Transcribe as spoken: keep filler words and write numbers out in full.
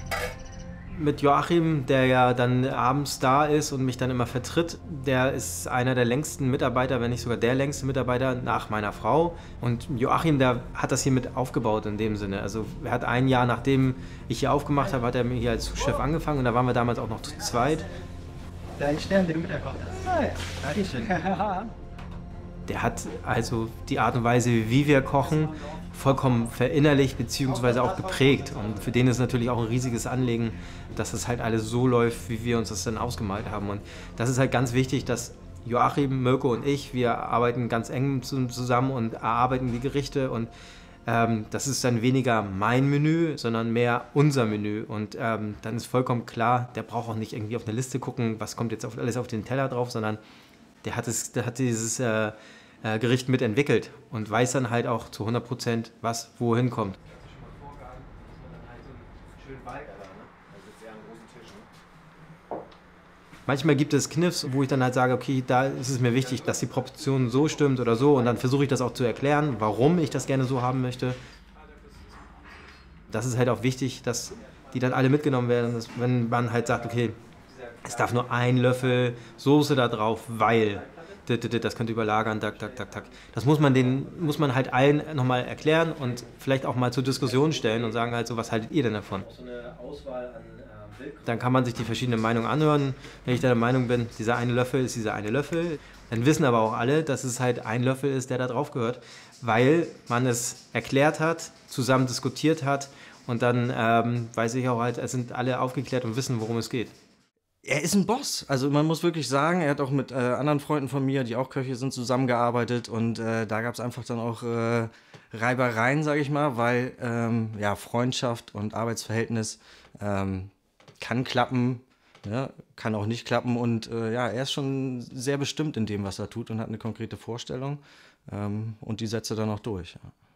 Mit Joachim, der ja dann abends da ist und mich dann immer vertritt, der ist einer der längsten Mitarbeiter, wenn nicht sogar der längste Mitarbeiter nach meiner Frau. Und Joachim, der hat das hier mit aufgebaut in dem Sinne. Also er hat ein Jahr, nachdem ich hier aufgemacht habe, hat er mir hier als Chef angefangen und da waren wir damals auch noch zu zweit. Dein Stern, den du mitgebracht hast. Dankeschön. Der hat also die Art und Weise, wie wir kochen, vollkommen verinnerlicht bzw. auch geprägt. Und für den ist natürlich auch ein riesiges Anliegen, dass das halt alles so läuft, wie wir uns das dann ausgemalt haben. Und das ist halt ganz wichtig, dass Joachim, Mirko und ich, wir arbeiten ganz eng zusammen und erarbeiten die Gerichte. Und ähm, das ist dann weniger mein Menü, sondern mehr unser Menü. Und ähm, dann ist vollkommen klar, der braucht auch nicht irgendwie auf eine Liste gucken, was kommt jetzt auf, alles auf den Teller drauf, sondern der hat, es, der hat dieses äh, äh, Gericht mitentwickelt und weiß dann halt auch zu hundert Prozent, was wohin kommt. Manchmal gibt es Kniffs, wo ich dann halt sage, okay, da ist es mir wichtig, dass die Proportion so stimmt oder so und dann versuche ich das auch zu erklären, warum ich das gerne so haben möchte. Das ist halt auch wichtig, dass die dann alle mitgenommen werden, dass, wenn man halt sagt, okay, es darf nur ein Löffel Soße da drauf, weil das könnte überlagern, tak, tak, tak, tak. Das muss man, den, muss man halt allen nochmal erklären und vielleicht auch mal zur Diskussion stellen und sagen halt so, was haltet ihr denn davon? Dann kann man sich die verschiedenen Meinungen anhören. Wenn ich der Meinung bin, dieser eine Löffel ist dieser eine Löffel, dann wissen aber auch alle, dass es halt ein Löffel ist, der da drauf gehört, weil man es erklärt hat, zusammen diskutiert hat und dann ähm, weiß ich auch halt, es sind alle aufgeklärt und wissen, worum es geht. Er ist ein Boss. Also man muss wirklich sagen, er hat auch mit äh, anderen Freunden von mir, die auch Köche sind, zusammengearbeitet und äh, da gab es einfach dann auch äh, Reibereien, sage ich mal, weil ähm, ja, Freundschaft und Arbeitsverhältnis ähm, kann klappen, ja, kann auch nicht klappen und äh, ja, er ist schon sehr bestimmt in dem, was er tut und hat eine konkrete Vorstellung ähm, und die setzt er dann auch durch. Ja.